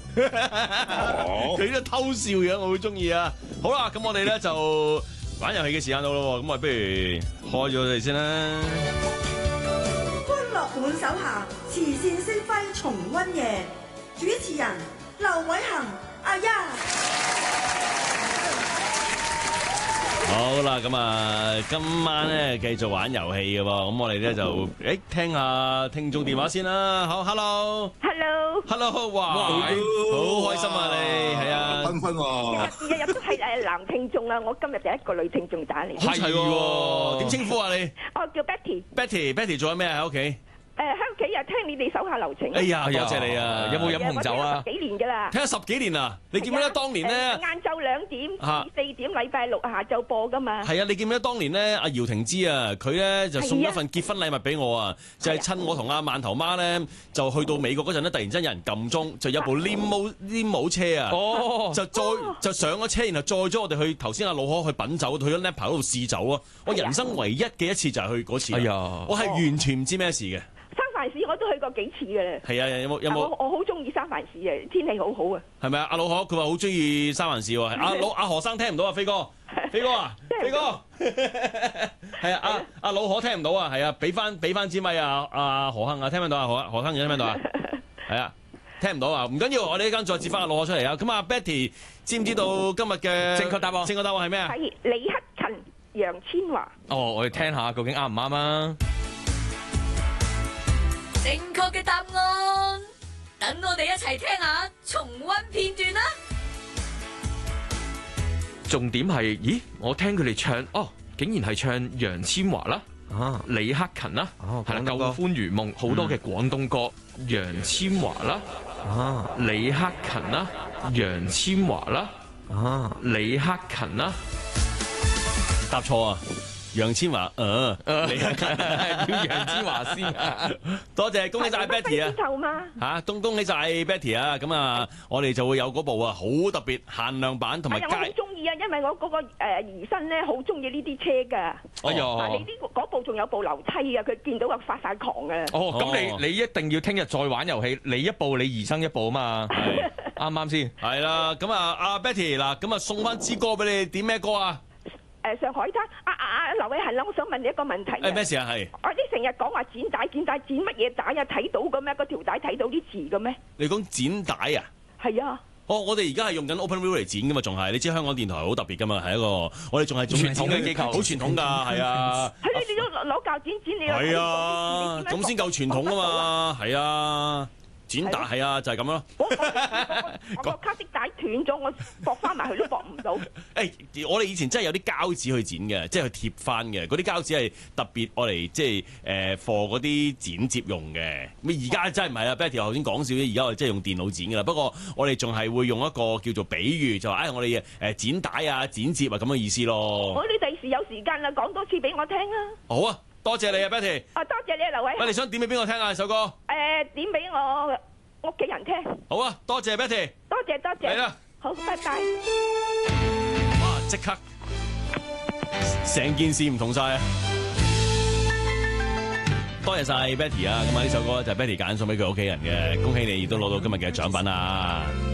佢呢個偷笑樣我好中意啊！好啦，咁我哋咧就玩遊戲嘅時間到咯，咁我哋不如開咗佢哋先啦。 歡樂滿手下，慈善星輝重溫夜，主持人劉偉恒、阿丫。 好啦，咁啊，今晚咧繼續玩遊戲嘅喎，咁我哋咧就聽下聽眾電話先啦。好 ，hello，哇，好開心啊你，係啊， 芬芬喎， 日都係男聽眾啊！我今日第一個女聽眾打嚟， 好齊喎，點稱呼啊你？ 我叫 Betty。Betty 做緊咩喺屋企？ 喺屋企啊，聽你哋手下留情。 哎呀，多謝你啊！有冇飲紅酒啊？ 我聽咗10幾年㗎啦。 聽咗10幾年啦，你記唔記得當年咧？ 晏晝2點、4點，禮拜六下晝播㗎嘛。 係啊，你記唔記得當年咧？阿姚婷芝啊，佢咧就送一份結婚禮物俾我啊，就係趁我同阿饅頭媽咧就去到美國嗰陣咧，突然間有人撳鐘，就有部 limo 車啊，就上咗車，然後載咗我哋去頭先阿老可去品酒，去咗 Napa 嗰度試酒啊！我人生唯一嘅一次就係去嗰次，我係完全唔知咩事嘅。 三藩市我都去過幾次㗎啦。係啊，有冇？ 我好中意三藩市啊，天氣好好啊。係咪啊？阿老可佢話好中意三藩市喎。阿何生聽唔到啊，飛哥啊，飛哥，係啊，阿老可聽唔到啊，係啊，俾翻支咪啊，阿何亨啊，聽唔到啊，何亨聽唔聽到啊？係啊，聽唔到啊，唔緊要，我哋呢間再接翻阿老可出嚟啊。咁啊 Betty 知唔知道今日嘅正確答案係咩啊？ 係李克勤、楊千嬅。 我哋聽下究竟啱唔啱啊？ 正確嘅答案，等我哋一齊聽下重溫片段啦。 重點係，咦？我聽佢哋唱，竟然係唱楊千嬅啦，李克勤啦，係啦，舊歡如夢好多嘅廣東歌，楊千嬅啦，李克勤啦，楊千嬅啦，李克勤啦， 答錯啊！楊千嬅，李克勤要楊千嬅先啊！ 多謝，恭喜晒 Betty 啊！嚇，恭喜晒 Betty 啊！咁啊，我哋就會有嗰部啊，好特別限量版同埋我好中意啊，因為我嗰個兒孫咧好中意呢啲車㗎。 哎呀！ 嗱，你呢嗰部仲有部樓梯啊，佢見到佢發晒狂㗎。 咁你一定要聽日再玩遊戲，你一部你兒生一部啊嘛，啱唔啱先？ 係啦，咁啊，阿 Betty 嗱，咁啊送翻支歌俾你，點咩歌啊？ 上海灘，劉偉恒啦，我想問你一個問題。 咩事啊？係。 我啲成日講話剪帶，剪乜嘢帶啊？睇到嘅咩？嗰條帶睇到啲字嘅咩？ 你講剪帶啊？ 係啊。 我哋而家係用緊 OpenView 嚟剪噶嘛，仲係你知香港電台好特別噶嘛，係一個我哋仲係傳統嘅機構，好傳統㗎，係啊。 係你都攞鉸剪，你係啊，咁先夠傳統啊嘛，係啊。剪帶係啊，就係咁咯。 我個卡式帶斷咗，我駁翻埋佢都駁唔到。 我哋以前真係有啲膠紙去剪嘅，即係去貼翻嘅。嗰啲膠紙係特別我嚟即係貨嗰啲剪接用嘅。咁而家真係唔係啦 ，Betty 頭先講笑啫。而家我哋真係用電腦剪㗎啦。不過我哋仲係會用一個叫做比喻，就話我哋剪帶啊、剪接啊咁嘅意思咯。 我哋第時有時間啦，講多次俾我聽啊。 好啊。多謝你啊 ，Betty。 多謝你啊，劉偉。 喂，你想點俾邊個聽啊？首歌？ 點俾我屋企人聽。 好啊，多謝 Betty。 多謝。嚟啦。 好，拜拜。 哇！即刻，成件事唔同晒啊！多謝晒 Betty 啊！咁啊，呢首歌就係 Betty 揀送俾佢屋企人嘅，恭喜你亦都攞到今日嘅獎品啊！